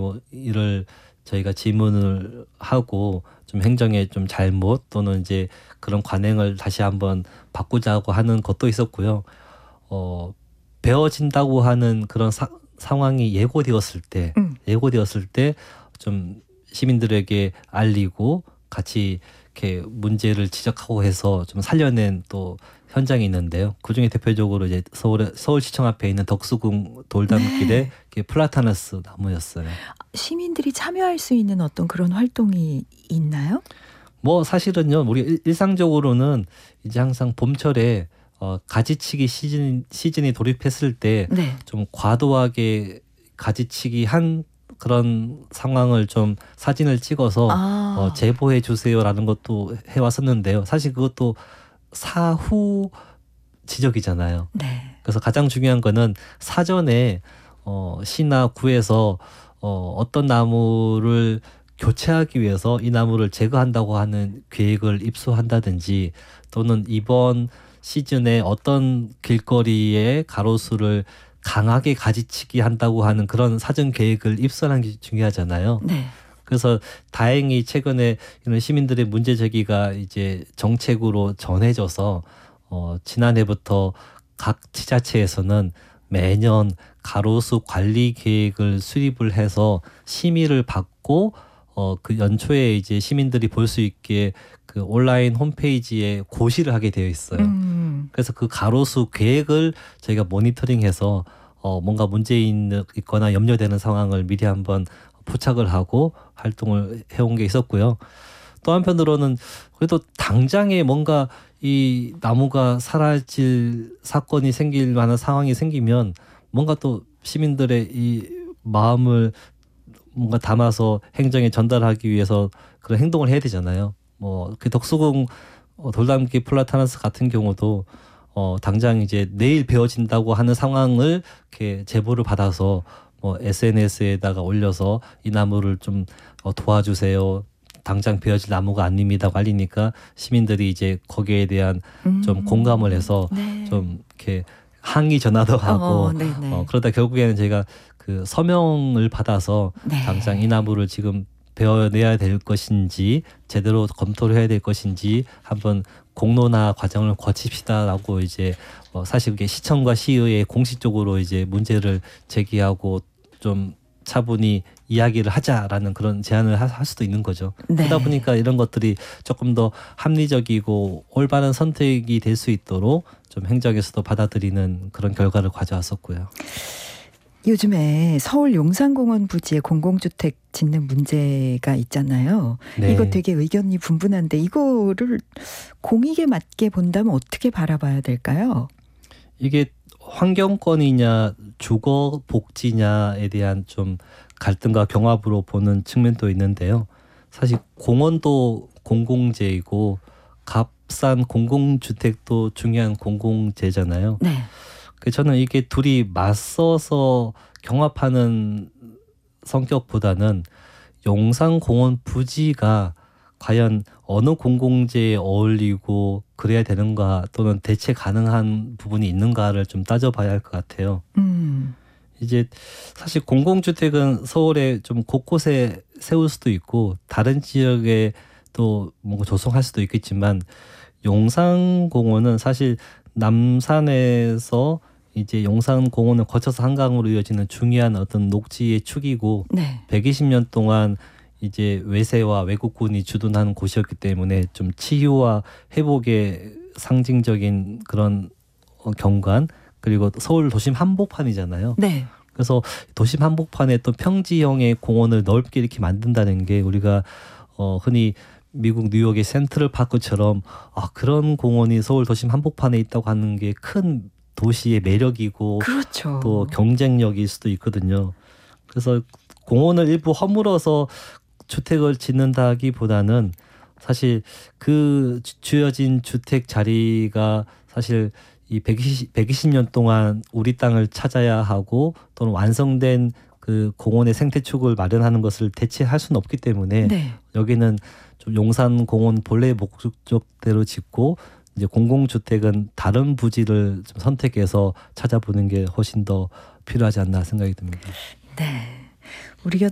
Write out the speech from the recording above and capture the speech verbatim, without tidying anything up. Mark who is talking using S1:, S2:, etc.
S1: 뭐 이를 저희가 질문을 하고 좀 행정의 좀 잘못 또는 이제 그런 관행을 다시 한번 바꾸자고 하는 것도 있었고요. 어, 배워진다고 하는 그런 사, 상황이 예고되었을 때,
S2: 음.
S1: 예고되었을 때 좀 시민들에게 알리고 같이 이렇게 문제를 지적하고 해서 좀 살려낸 또 현장이 있는데요. 그중에 대표적으로 이제 서울의 서울시청 앞에 있는 덕수궁 돌담길의
S2: 네.
S1: 플라타너스 나무였어요.
S2: 시민들이 참여할 수 있는 어떤 그런 활동이 있나요?
S1: 뭐 사실은요, 우리 일상적으로는 이제 항상 봄철에 어, 가지치기 시즌 시즌이 돌입했을 때 좀
S2: 네.
S1: 과도하게 가지치기 한 그런 상황을 좀 사진을 찍어서
S2: 아.
S1: 어, 제보해 주세요라는 것도 해왔었는데요. 사실 그것도 사후 지적이잖아요.
S2: 네.
S1: 그래서 가장 중요한 거는 사전에 어, 시나 구에서 어, 어떤 나무를 교체하기 위해서 이 나무를 제거한다고 하는 계획을 입수한다든지 또는 이번 시즌에 어떤 길거리에 가로수를 강하게 가지치기 한다고 하는 그런 사전 계획을 입수하는 게 중요하잖아요.
S2: 네.
S1: 그래서 다행히 최근에 이런 시민들의 문제 제기가 이제 정책으로 전해져서 어, 지난해부터 각 지자체에서는 매년 가로수 관리 계획을 수립을 해서 심의를 받고 어, 그 연초에 이제 시민들이 볼 수 있게 그 온라인 홈페이지에 고시를 하게 되어 있어요.
S2: 음.
S1: 그래서 그 가로수 계획을 저희가 모니터링해서 어, 뭔가 문제 있거나 염려되는 상황을 미리 한번 포착을 하고 활동을 해온 게 있었고요. 또 한편으로는 그래도 당장에 뭔가 이 나무가 사라질 사건이 생길 만한 상황이 생기면 뭔가 또 시민들의 이 마음을 뭔가 담아서 행정에 전달하기 위해서 그런 행동을 해야 되잖아요. 뭐 그 덕수궁 돌담길 플라타너스 같은 경우도 어 당장 이제 내일 베어진다고 하는 상황을 이렇게 제보를 받아서 뭐 에스엔에스에다가 올려서 이 나무를 좀 어 도와주세요. 당장 베어질 나무가 아닙니다고 알리니까 시민들이 이제 거기에 대한 좀
S2: 음.
S1: 공감을 해서
S2: 네.
S1: 좀 이렇게 항의 전화도 하고
S2: 어, 네네.
S1: 어, 그러다 결국에는 제가 그 서명을 받아서
S2: 네.
S1: 당장 이 나무를 지금 베어내야 될 것인지 제대로 검토를 해야 될 것인지 한번 공론화 과정을 거칩시다라고 이제 어, 사실 그게 시청과 시의회 공식적으로 이제 문제를 제기하고 좀 차분히 이야기를 하자라는 그런 제안을 하, 할 수도 있는 거죠.
S2: 네.
S1: 그러다 보니까 이런 것들이 조금 더 합리적이고 올바른 선택이 될 수 있도록 좀 행정에서도 받아들이는 그런 결과를 가져왔었고요.
S2: 요즘에 서울 용산공원 부지에 공공주택 짓는 문제가 있잖아요.
S1: 네.
S2: 이거 되게 의견이 분분한데 이거를 공익에 맞게 본다면 어떻게 바라봐야 될까요?
S1: 이게 환경권이냐 주거 복지냐에 대한 좀 갈등과 경합으로 보는 측면도 있는데요. 사실 공원도 공공재이고 값싼 공공주택도 중요한 공공재잖아요.
S2: 네.
S1: 저는 이게 둘이 맞서서 경합하는 성격보다는 용산공원 부지가 과연 어느 공공재에 어울리고 그래야 되는가 또는 대체 가능한 부분이 있는가를 좀 따져봐야 할 것 같아요.
S2: 음.
S1: 이제 사실 공공주택은 서울에 좀 곳곳에 세울 수도 있고 다른 지역에 또 뭔가 조성할 수도 있겠지만 용산공원은 사실 남산에서 이제 용산공원을 거쳐서 한강으로 이어지는 중요한 어떤 녹지의 축이고
S2: 네.
S1: 백이십 년 동안 이제 외세와 외국군이 주둔하는 곳이었기 때문에 좀 치유와 회복의 상징적인 그런 경관 그리고 서울 도심 한복판이잖아요.
S2: 네.
S1: 그래서 도심 한복판에 또 평지형의 공원을 넓게 이렇게 만든다는 게 우리가 어 흔히 미국 뉴욕의 센트럴 파크처럼 아 그런 공원이 서울 도심 한복판에 있다고 하는 게 큰 도시의 매력이고
S2: 그렇죠.
S1: 또 경쟁력일 수도 있거든요. 그래서 공원을 일부 허물어서 주택을 짓는다기보다는 사실 그 주어진 주택 자리가 사실 이 백이십, 백이십 년 동안 우리 땅을 찾아야 하고 또는 완성된 그 공원의 생태축을 마련하는 것을 대체할 수는 없기 때문에
S2: 네.
S1: 여기는 좀 용산공원 본래 목적대로 짓고 이제 공공주택은 다른 부지를 좀 선택해서 찾아보는 게 훨씬 더 필요하지 않나 생각이 듭니다.
S2: 네. 우리 곁